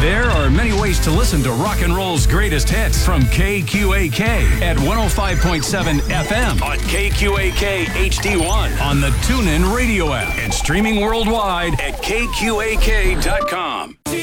There are many ways to listen to rock and roll's greatest hits from KQAK at 105.7 FM on KQAK HD1 on the TuneIn Radio app and streaming worldwide at KQAK.com.